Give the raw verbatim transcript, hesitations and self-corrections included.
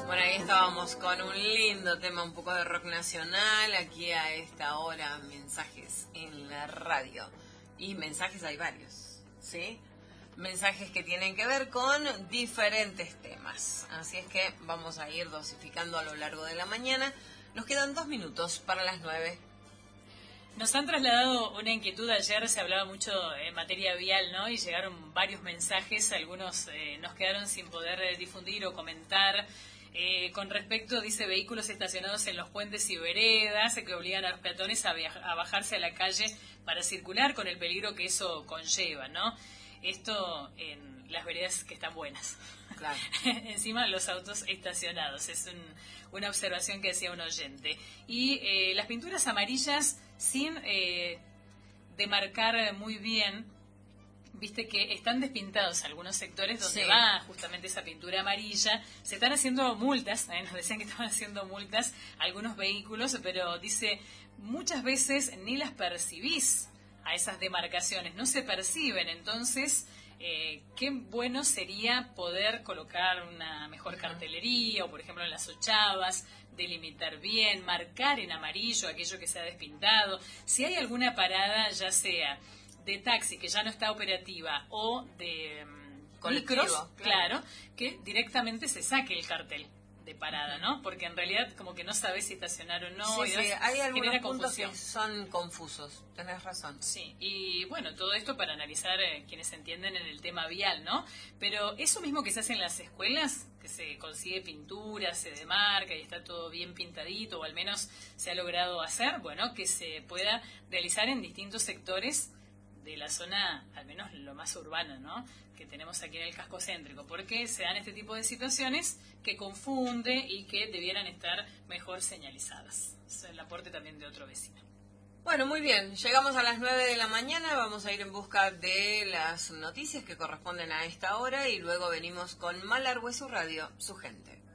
Bueno, ahí estábamos con un lindo tema, un poco de rock nacional, aquí a esta hora, mensajes en la radio. Y mensajes hay varios, ¿sí? Mensajes que tienen que ver con diferentes temas. Así es que vamos a ir dosificando a lo largo de la mañana. Nos quedan dos minutos para las nueve. Nos han trasladado una inquietud ayer, se hablaba mucho en materia vial, ¿no? Y llegaron varios mensajes, algunos eh, nos quedaron sin poder eh, difundir o comentar. Eh, con respecto, dice, vehículos estacionados en los puentes y veredas que obligan a los peatones a, viajar, a bajarse a la calle para circular con el peligro que eso conlleva, ¿no? Esto en las veredas que están buenas. Claro. Encima los autos estacionados, es un, una observación que hacía un oyente. Y eh, las pinturas amarillas sin eh, demarcar muy bien, viste que están despintados algunos sectores donde sí. va justamente esa pintura amarilla. Se están haciendo multas, ¿eh? Nos decían que estaban haciendo multas a algunos vehículos, pero dice, muchas veces ni las percibís a esas demarcaciones, no se perciben. Entonces, eh, qué bueno sería poder colocar una mejor cartelería, o por ejemplo en las ochavas, delimitar bien, marcar en amarillo aquello que se ha despintado. Si hay alguna parada, ya sea de taxi que ya no está operativa o de um, micros, claro. claro, que directamente se saque el cartel de parada, ¿no? Porque en realidad como que no sabes si estacionar o no. Sí, y sí, hay algunos puntos confusión. que son confusos, tenés razón. Sí, y bueno, todo esto para analizar eh, quienes entienden en el tema vial, ¿no? Pero eso mismo que se hace en las escuelas, que se consigue pintura, se demarca y está todo bien pintadito, o al menos se ha logrado hacer, bueno, que se pueda realizar en distintos sectores de la zona, al menos lo más urbana, ¿no?, que tenemos aquí en el casco céntrico, porque se dan este tipo de situaciones que confunde y que debieran estar mejor señalizadas. Es el aporte también de otro vecino. Bueno, muy bien, llegamos a las nueve de la mañana, vamos a ir en busca de las noticias que corresponden a esta hora y luego venimos con Malargüe, su radio, su gente.